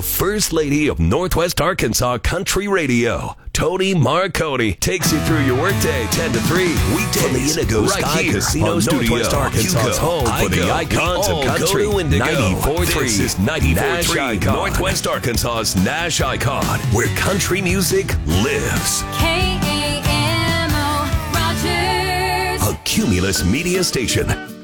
First Lady of Northwest Arkansas Country Radio, Tony Marconi, takes you through your workday 10 to 3 weekdays from the Indigo right Sky here Casino on Studio, Northwest Arkansas's home for the icons of country. 94.3 This is 94.3 Northwest Arkansas's Nash Icon, where country music lives. KAMO Rogers. A Cumulus Media Station.